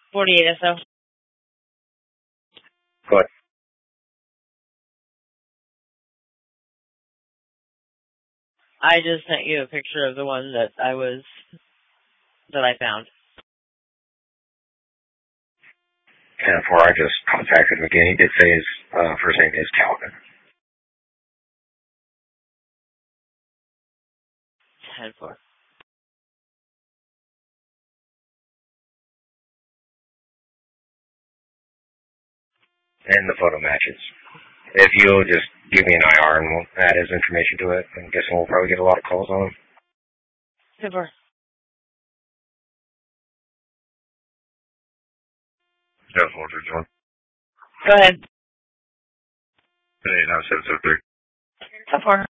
48 SO. Good. I just sent you a picture of the one that I found. 10-4, I just contacted him again. He did say his first name is Calvin. 10-4. And the photo matches. If you'll just give me an IR and we'll add his information to it, I'm guessing we'll probably get a lot of calls on him. 10-4. Jeff, what are you doing? Go ahead. Hey, 9773. 10-4.